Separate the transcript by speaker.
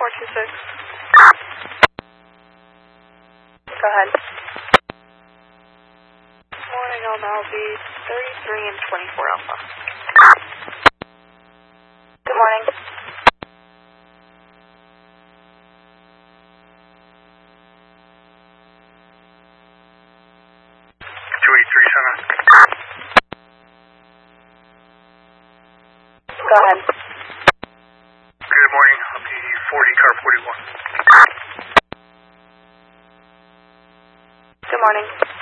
Speaker 1: 426. Go ahead. Morning, LMLB 33 and 24 Alpha. Good morning.
Speaker 2: 283 Center.
Speaker 1: Go ahead.
Speaker 2: Good morning. I'll be 40, car 41.
Speaker 1: Good morning.